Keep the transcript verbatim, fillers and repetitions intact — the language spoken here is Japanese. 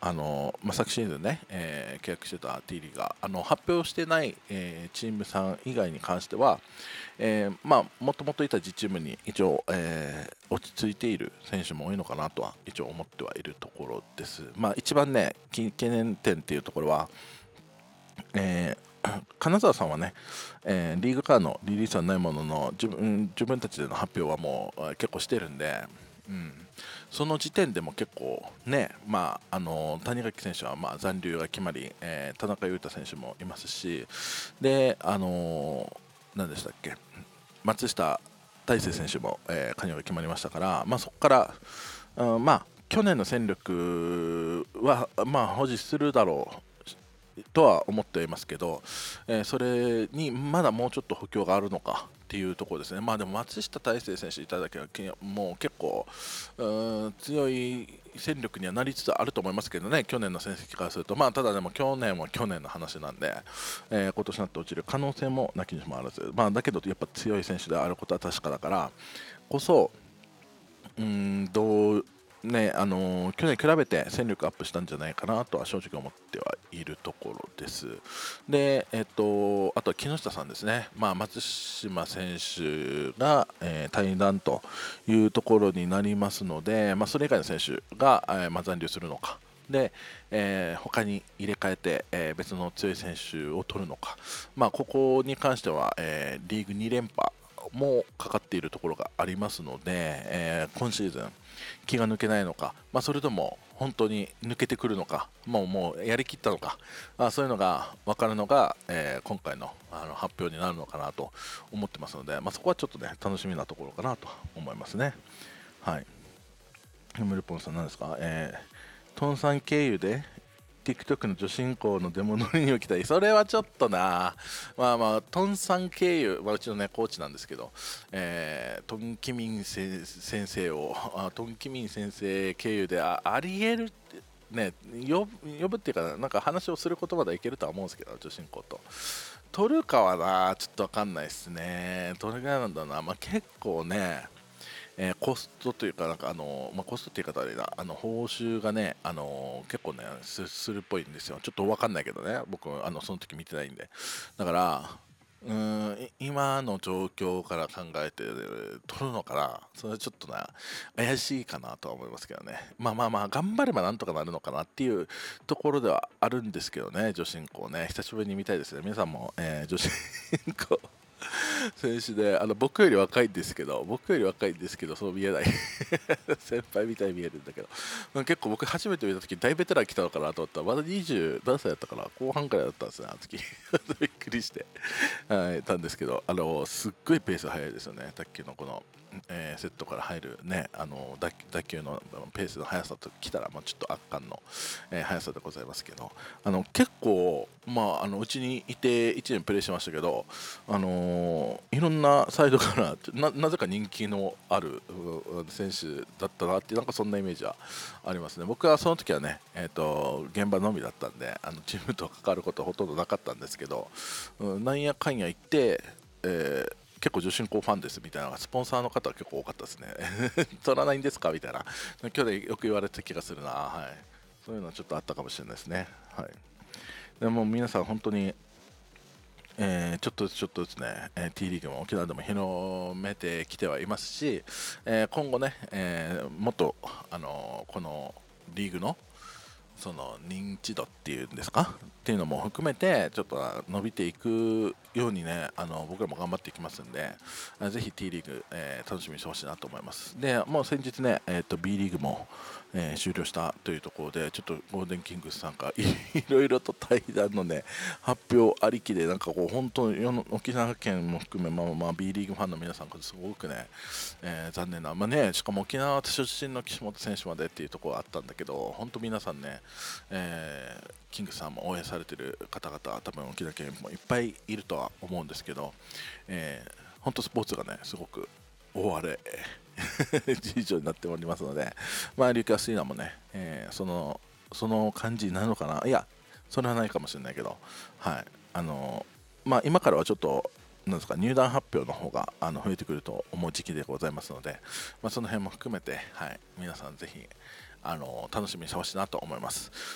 あのまあ、昨シーズンね、えー契約してた T リーがあの発表してない、えーチームさん以外に関しては、えーまあ、もともといた自チームに一応、えー落ち着いている選手も多いのかなとは一応思ってはいるところです。まあ、一番ね、き懸念点っていうところは、えー金沢さんはね、えーリーグからのリリースはないものの自分自分たちでの発表はもうえー結構してるんで、うん、その時点でも結構ね、まああの谷垣選手はまあ残留が決まり、えー田中優太選手もいますし、で、あのー何でしたっけ、松下大成選手も、えー加入が決まりましたから、まあ、そこから、うん、まあ去年の戦力は、まあ、保持するだろうとは思っていますけど、えーそれにまだもうちょっと補強があるのかっていうところですね。まあでも松下大成選手いただけはけもう結構うーん強い戦力にはなりつつあると思いますけどね、去年の成績からすると。まあただでも去年は去年の話なんで、えー今年になって落ちる可能性もなきにしもあらず、まあ、だけどやっぱ強い選手であることは確かだからこそ、うーんどうね、あのー去年に比べて戦力アップしたんじゃないかなとは正直思ってはいるところです。で、えっと、あとは木下さんですね、まあ、松島選手が、えー退団というところになりますので、まあ、それ以外の選手が、えーまあ、残留するのか。で、えー他に入れ替えて、えー別の強い選手を取るのか、まあ、ここに関しては、えーリーグに連覇もかかっているところがありますので、えー今シーズン気が抜けないのか、まあ、それとも本当に抜けてくるのか、もうもうやりきったのか、あそういうのが分かるのが、えー今回のあの発表になるのかなと思ってますので、まあ、そこはちょっとね楽しみなところかなと思いますね。はい。ムルポンさんなんですか、えー、トンさん経由で TikTok の女子高のデモ乗りに行きたい。それはちょっとな、まあまあ、トンさん経由、まあ、うちのね、コーチなんですけど、えー、トン・キミンせ先生を、あトン・キミン先生経由であありえるって、ね、呼ぶ呼ぶっていうか、なんか話をすることまではいけるとは思うんですけど、女子高と。取るかはな、ちょっとわかんないですね。どれぐらいなんだろうな、まあ、結構ね、えーコストというか、なんかあのまあ、コストっていう方あれだ、あの報酬がね、あの結構ねす、するっぽいんですよ。ちょっと分かんないけどね、僕、あのその時見てないんで。だから、うーん、い今の状況から考えて取るのかな、それはちょっとな、怪しいかなとは思いますけどね。まあまあまあ、頑張ればなんとかなるのかなっていうところではあるんですけどね、女子高ね、久しぶりに見たいですね。皆さんも、えー女子高選手で、あの僕より若いんですけど、僕より若いんですけど、そう見えない先輩みたいに見えるんだけど、結構僕初めて見た時大ベテラン来たのかなと思ったら、まだにじゅう何歳だったかな、後半くらいだったんですね、あの時びっくりして、はい、たんですけど、あのすっごいペース速いですよね、卓球のこの、えーセットから入るね、あの打打球のペースの速さときたら、まあ、ちょっと圧巻の、えー速さでございますけど、あの結構、まあ、あのうちにいていちねんプレーしましたけど、あのーいろんなサイドからななぜか人気のあるう選手だったなっていう、なんかそんなイメージはありますね。僕はその時はね、えー、と現場のみだったんで、あのチームと関わることはほとんどなかったんですけど、うん、なんやかんや言って、えー結構女子高ファンですみたいなスポンサーの方は結構多かったですね取らないんですかみたいな、去年よく言われた気がするな、はい、そういうのはちょっとあったかもしれないですね。はい、でも皆さん本当に、えーちょっとずつちょっとずつね、えー T リーグも沖縄でも広めてきてはいますし、えー今後ね、えーもっと、あのーこのリーグのその認知度っていうんですかっていうのも含めてちょっと伸びていくようにね、あの僕らも頑張っていきますんで、あぜひ T リーグ、えー楽しみにしてほしいなと思います。でもう先日ね、えー、と B リーグも、えー終了したというところで、ちょっとゴールデンキングスさんがいろいろと対談のね発表ありきで、なんかこう本当に沖縄県も含め、まあまあ B リーグファンの皆さんからすごくね、えー残念な、まあね、しかも沖縄出身の岸本選手までっていうところがあったんだけど、本当皆さんね、えーキングさんも応援されてる方々、多分沖縄県もいっぱいいるとは思うんですけど、えー、本当スポーツがねすごく大荒れ事情になっておりますので、まあ、リューカス・リーナもね、えーそのその感じになるのかな、いや、それはないかもしれないけど、はい、あのまあ、今からはちょっとなんですか、入団発表の方があの増えてくると思う時期でございますので、まあ、その辺も含めて、はい、皆さんぜひあの楽しみにしてほしいなと思います。